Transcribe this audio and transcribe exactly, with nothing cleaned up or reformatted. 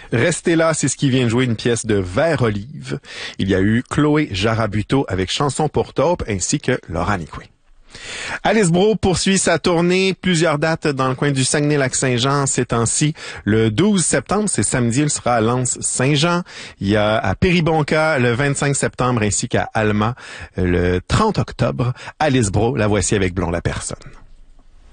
Restez là, c'est ce qui vient de jouer une pièce de Vert Olive. Il y a eu Chloé Jarabuteau avec Chanson pour taupe ainsi que Laura Nicoué. Alice Brault poursuit sa tournée, plusieurs dates dans le coin du Saguenay-Lac-Saint-Jean ces temps-ci. Le douze septembre, c'est samedi, il sera à Lens-Saint-Jean. Il y a à Péribonka le vingt-cinq septembre ainsi qu'à Alma le trente octobre. Alice Brault, la voici avec Blond la personne.